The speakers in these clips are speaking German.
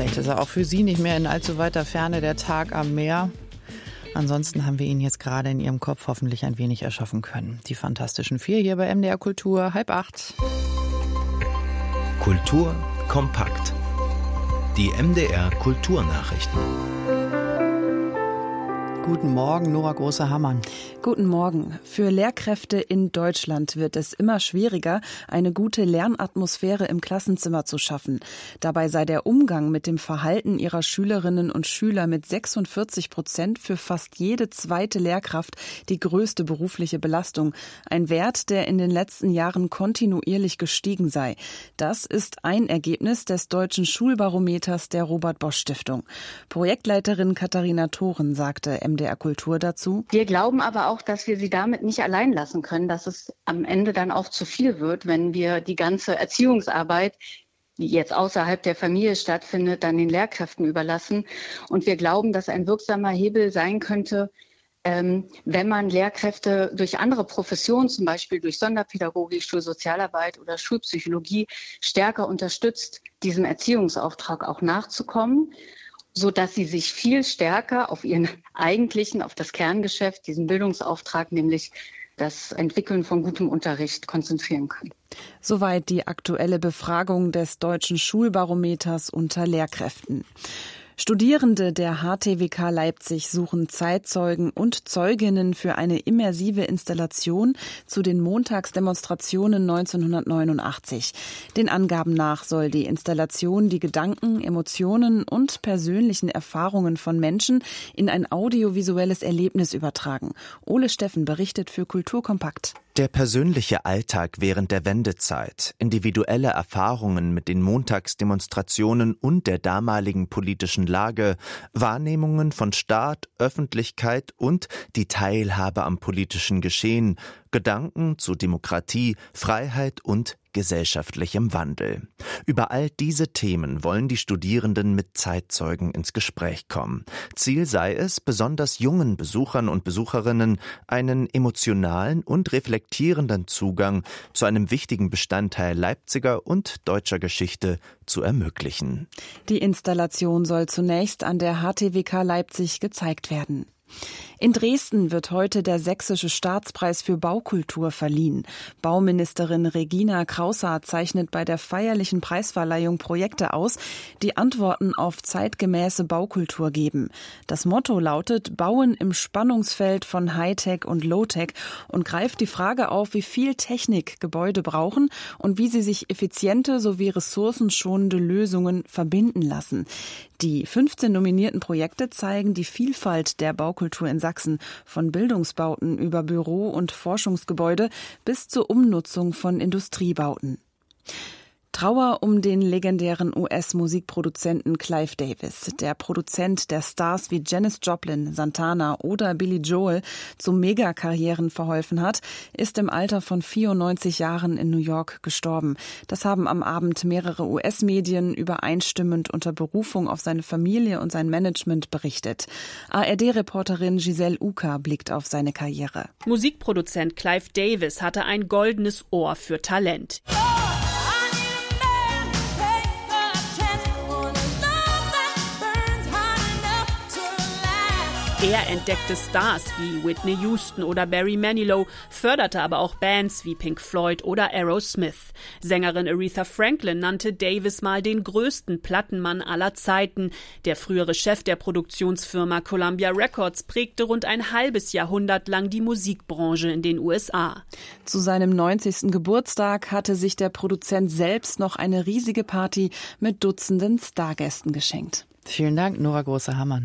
Vielleicht ist er auch für Sie nicht mehr in allzu weiter Ferne der Tag am Meer. Ansonsten haben wir ihn jetzt gerade in Ihrem Kopf hoffentlich ein wenig erschaffen können. Die Fantastischen Vier hier bei MDR Kultur, 7:30. Kultur kompakt. Die MDR Kulturnachrichten. Guten Morgen, Nora Große-Hammann. Guten Morgen. Für Lehrkräfte in Deutschland wird es immer schwieriger, eine gute Lernatmosphäre im Klassenzimmer zu schaffen. Dabei sei der Umgang mit dem Verhalten ihrer Schülerinnen und Schüler mit 46% für fast jede zweite Lehrkraft die größte berufliche Belastung. Ein Wert, der in den letzten Jahren kontinuierlich gestiegen sei. Das ist ein Ergebnis des Deutschen Schulbarometers der Robert-Bosch-Stiftung. Projektleiterin Katharina Thoren sagte MDR Kultur dazu: Wir glauben aber auch, dass wir sie damit nicht allein lassen können, dass es am Ende dann auch zu viel wird, wenn wir die ganze Erziehungsarbeit, die jetzt außerhalb der Familie stattfindet, dann den Lehrkräften überlassen. Und wir glauben, dass ein wirksamer Hebel sein könnte, wenn man Lehrkräfte durch andere Professionen, zum Beispiel durch Sonderpädagogik, Schulsozialarbeit oder Schulpsychologie, stärker unterstützt, diesem Erziehungsauftrag auch nachzukommen, sodass sie sich viel stärker auf ihren eigentlichen, auf das Kerngeschäft, diesen Bildungsauftrag, nämlich das Entwickeln von gutem Unterricht, konzentrieren können. Soweit die aktuelle Befragung des Deutschen Schulbarometers unter Lehrkräften. Studierende der HTWK Leipzig suchen Zeitzeugen und Zeuginnen für eine immersive Installation zu den Montagsdemonstrationen 1989. Den Angaben nach soll die Installation die Gedanken, Emotionen und persönlichen Erfahrungen von Menschen in ein audiovisuelles Erlebnis übertragen. Ole Steffen berichtet für Kultur kompakt. Der persönliche Alltag während der Wendezeit, individuelle Erfahrungen mit den Montagsdemonstrationen und der damaligen politischen Lage, Wahrnehmungen von Staat, Öffentlichkeit und die Teilhabe am politischen Geschehen, Gedanken zu Demokratie, Freiheit und gesellschaftlichem Wandel. Über all diese Themen wollen die Studierenden mit Zeitzeugen ins Gespräch kommen. Ziel sei es, besonders jungen Besuchern und Besucherinnen einen emotionalen und reflektierenden Zugang zu einem wichtigen Bestandteil Leipziger und deutscher Geschichte zu ermöglichen. Die Installation soll zunächst an der HTWK Leipzig gezeigt werden. In Dresden wird heute der Sächsische Staatspreis für Baukultur verliehen. Bauministerin Regina Kraushaar zeichnet bei der feierlichen Preisverleihung Projekte aus, die Antworten auf zeitgemäße Baukultur geben. Das Motto lautet Bauen im Spannungsfeld von Hightech und Lowtech und greift die Frage auf, wie viel Technik Gebäude brauchen und wie sie sich effiziente sowie ressourcenschonende Lösungen verbinden lassen. Die 15 nominierten Projekte zeigen die Vielfalt der Baukultur in Sachsen, von Bildungsbauten über Büro- und Forschungsgebäude bis zur Umnutzung von Industriebauten. Trauer um den legendären US-Musikproduzenten Clive Davis. Der Produzent, der Stars wie Janis Joplin, Santana oder Billy Joel zu Megakarrieren verholfen hat, ist im Alter von 94 Jahren in New York gestorben. Das haben am Abend mehrere US-Medien übereinstimmend unter Berufung auf seine Familie und sein Management berichtet. ARD-Reporterin Giselle Uka blickt auf seine Karriere. Musikproduzent Clive Davis hatte ein goldenes Ohr für Talent. Er entdeckte Stars wie Whitney Houston oder Barry Manilow, förderte aber auch Bands wie Pink Floyd oder Aerosmith. Sängerin Aretha Franklin nannte Davis mal den größten Plattenmann aller Zeiten. Der frühere Chef der Produktionsfirma Columbia Records prägte rund ein halbes Jahrhundert lang die Musikbranche in den USA. Zu seinem 90. Geburtstag hatte sich der Produzent selbst noch eine riesige Party mit Dutzenden Stargästen geschenkt. Vielen Dank, Nora Große-Hammann.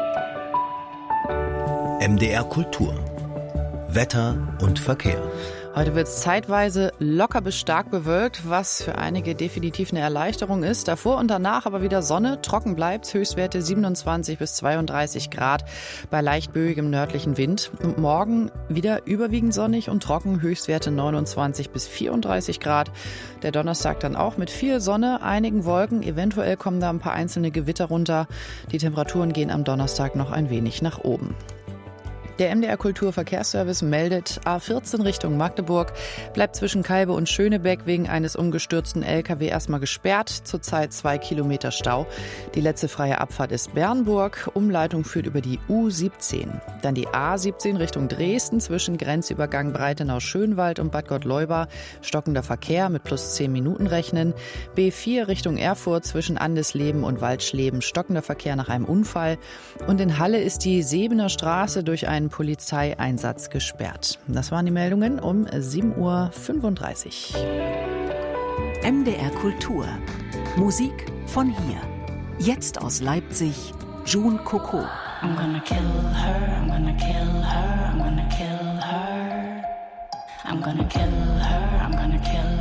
MDR Kultur. Wetter und Verkehr. Heute wird es zeitweise locker bis stark bewölkt, was für einige definitiv eine Erleichterung ist. Davor und danach aber wieder Sonne, trocken bleibt, Höchstwerte 27 bis 32 Grad bei leicht böigem nördlichen Wind. Und morgen wieder überwiegend sonnig und trocken, Höchstwerte 29 bis 34 Grad. Der Donnerstag dann auch mit viel Sonne, einigen Wolken, eventuell kommen da ein paar einzelne Gewitter runter. Die Temperaturen gehen am Donnerstag noch ein wenig nach oben. Der MDR Kulturverkehrsservice meldet, A14 Richtung Magdeburg bleibt zwischen Calbe und Schönebeck wegen eines umgestürzten LKW erstmal gesperrt. Zurzeit 2 Kilometer Stau. Die letzte freie Abfahrt ist Bernburg. Umleitung führt über die U17. Dann die A17 Richtung Dresden zwischen Grenzübergang Breitenau-Schönwald und Bad Gottleuba. Stockender Verkehr mit plus 10 Minuten rechnen. B4 Richtung Erfurt zwischen Andesleben und Waldschleben. Stockender Verkehr nach einem Unfall. Und in Halle ist die Sebener Straße durch einen Polizeieinsatz gesperrt. Das waren die Meldungen um 7:35 Uhr. MDR Kultur. Musik von hier. Jetzt aus Leipzig, June Coco. I'm gonna kill her, I'm gonna kill her, I'm gonna kill her. I'm gonna kill her, I'm gonna kill